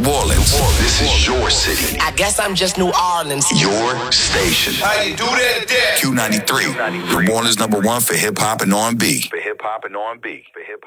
New Orleans. This is your city. I guess I'm just New Orleans. Your station. How you do that there? Q93. New Orleans #1 for hip hop and R&B. For hip hop and R&B.